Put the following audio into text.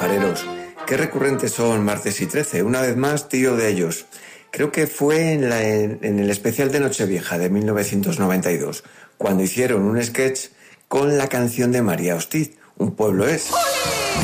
pajareros. Qué recurrentes son Martes y 13. Una vez más, tiro de ellos. Creo que fue en el especial de Nochevieja de 1992, cuando hicieron un sketch con la canción de María Hostiz, Un pueblo es.